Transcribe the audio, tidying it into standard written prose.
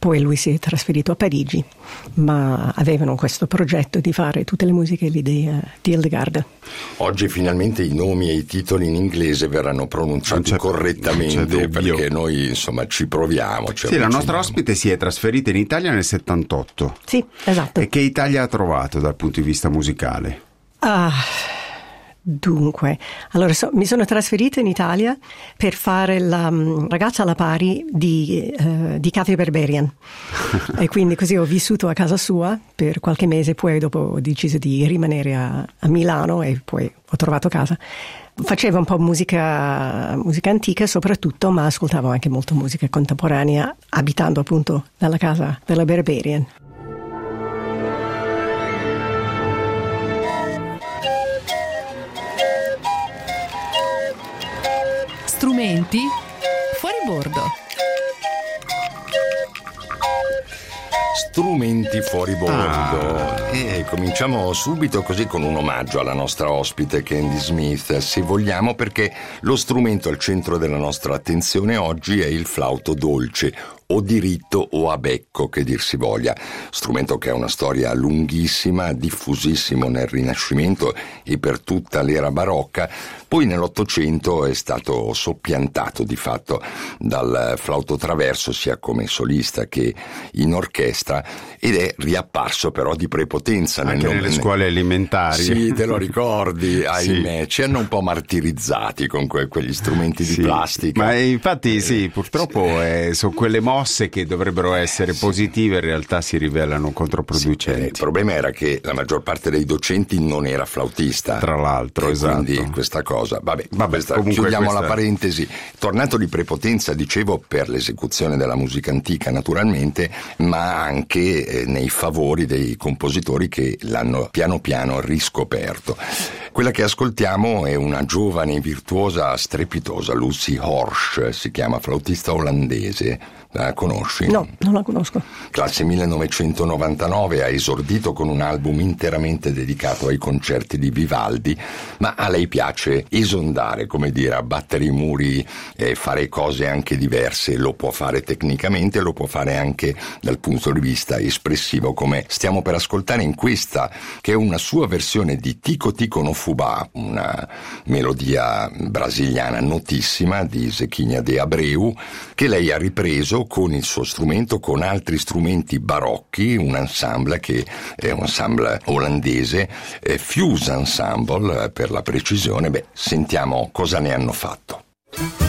Poi lui si è trasferito a Parigi, ma avevano questo progetto di fare tutte le musiche lì di Hildegard. Oggi finalmente i nomi e i titoli in inglese verranno pronunciati correttamente, perché noi insomma ci proviamo. Sì, la nostra ospite si è trasferita in Italia nel 78. Sì, esatto. E che Italia ha trovato dal punto di vista musicale? Dunque, allora mi sono trasferita in Italia per fare la ragazza alla pari di Kathy Berberian e quindi così ho vissuto a casa sua per qualche mese, poi dopo ho deciso di rimanere a Milano e poi ho trovato casa. Facevo un po' musica antica soprattutto, ma ascoltavo anche molto musica contemporanea abitando appunto nella casa della Berberian. Strumenti fuori bordo. Strumenti fuori bordo. E cominciamo subito così con un omaggio alla nostra ospite Candy Smith, se vogliamo, perché lo strumento al centro della nostra attenzione oggi è il flauto dolce, o diritto o a becco che dir si voglia, strumento che ha una storia lunghissima, diffusissimo nel Rinascimento e per tutta l'era barocca, poi nell'Ottocento è stato soppiantato di fatto dal flauto traverso sia come solista che in orchestra ed è riapparso però di prepotenza anche nelle scuole elementari. Sì, te lo ricordi, ahimè, ci hanno un po' martirizzati con quegli strumenti di plastica. Ma infatti sì, purtroppo sono quelle mosse che dovrebbero essere positive, in realtà si rivelano controproducenti. Il problema era che la maggior parte dei docenti non era flautista, tra l'altro, esatto. Quindi questa cosa, chiudiamo la parentesi. Tornato di prepotenza, dicevo, per l'esecuzione della musica antica naturalmente, ma anche nei favori dei compositori che l'hanno piano piano riscoperto. Quella che ascoltiamo è una giovane virtuosa strepitosa, Lucy Horsch, si chiama, flautista olandese. La conosci? No, non la conosco. Classe 1999, ha esordito con un album interamente dedicato ai concerti di Vivaldi, ma a lei piace esondare, come dire, abbattere i muri e fare cose anche diverse. Lo può fare tecnicamente, lo può fare anche dal punto di vista espressivo, come stiamo per ascoltare in questa, che è una sua versione di Tico Tico no Fubá, una melodia brasiliana notissima di Zequinha de Abreu, che lei ha ripreso con il suo strumento, con altri strumenti barocchi, un ensemble che è un ensemble olandese, Fuse Ensemble per la precisione. Sentiamo cosa ne hanno fatto.